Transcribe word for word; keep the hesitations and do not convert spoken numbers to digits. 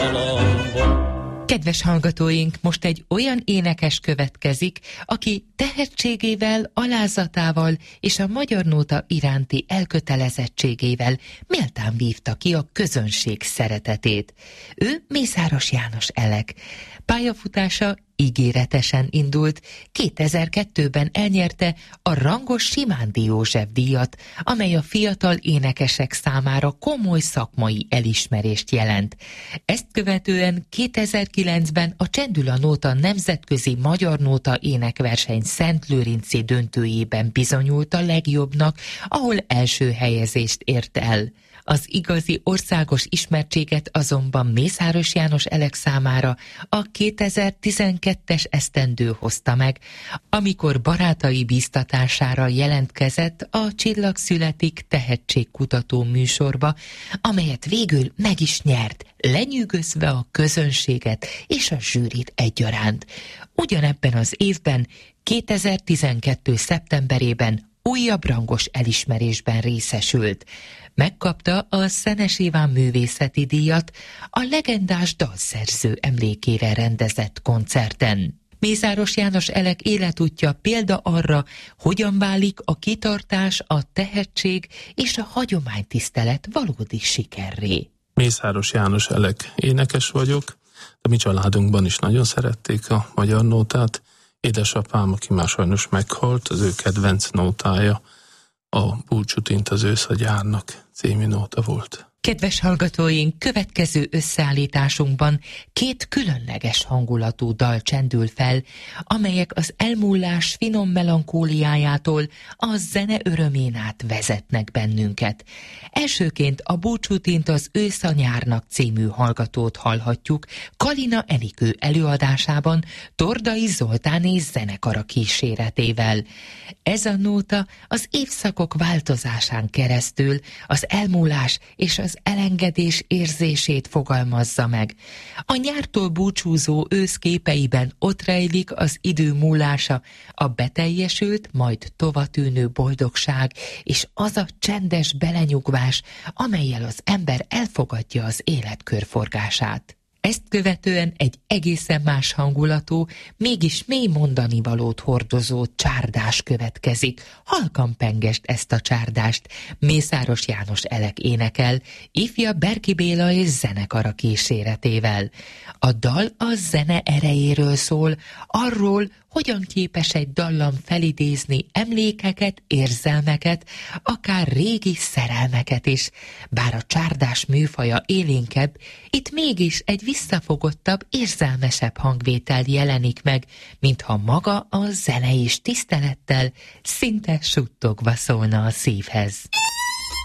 Kedves hallgatóink, most egy olyan énekes következik, aki tehetségével, alázatával és a magyar nóta iránti elkötelezettségével méltán vívta ki a közönség szeretetét. Ő Mészáros János Elek. Pályafutása ígéretesen indult, kétezer-kettőben elnyerte a Rangos Simándi József díjat, amely a fiatal énekesek számára komoly szakmai elismerést jelent. Ezt követően kétezer-kilencben a Csendül a nóta nemzetközi magyar nóta énekverseny Szentlőrinci döntőjében bizonyult a legjobbnak, ahol első helyezést ért el. Az igazi országos ismertséget azonban Mészáros János Elek számára a kétezer-tizenkettes esztendő hozta meg, amikor barátai bíztatására jelentkezett a Csillag születik tehetségkutató műsorba, amelyet végül meg is nyert, lenyűgözve a közönséget és a zsűrit egyaránt. Ugyanebben az évben, kétezer-tizenkettő szeptemberében újabb rangos elismerésben részesült. Megkapta a Szenes Iván művészeti díjat a legendás dalszerző emlékére rendezett koncerten. Mészáros János Elek életútja példa arra, hogyan válik a kitartás, a tehetség és a hagyománytisztelet valódi sikerré. Mészáros János Elek énekes vagyok, de mi családunkban is nagyon szerették a magyar nótát. Édesapám, aki már sajnos meghalt, az ő kedvenc nótája a Búcsútint az ősz a gyárnak című nóta volt. Kedves hallgatóink, következő összeállításunkban két különleges hangulatú dal csendül fel, amelyek az elmúlás finom melankóliájától a zene örömén át vezetnek bennünket. Elsőként a Búcsútint az ősz a nyárnak című hallgatót hallhatjuk Kalina Enikő előadásában Tordai Zoltán és zenekara kíséretével. Ez a nóta az évszakok változásán keresztül az elmúlás és az elengedés érzését fogalmazza meg. A nyártól búcsúzó ősz képeiben ott rejlik az idő múlása, a beteljesült, majd tovatűnő boldogság, és az a csendes belenyugvás, amellyel az ember elfogadja az élet körforgását. Ezt követően egy egészen más hangulatú, mégis mély mondanivalót hordozó csárdás következik. Halkan pengest ezt a csárdást Mészáros János Elek énekel, ifja Berki Béla és zenekara kíséretével. A dal a zene erejéről szól, arról, hogyan képes egy dallam felidézni emlékeket, érzelmeket, akár régi szerelmeket is. Bár a csárdás műfaja élénkebb, itt mégis egy visszafogottabb, érzelmesebb hangvétel jelenik meg, mintha maga a zene is tisztelettel, szinte suttogva szólna a szívhez.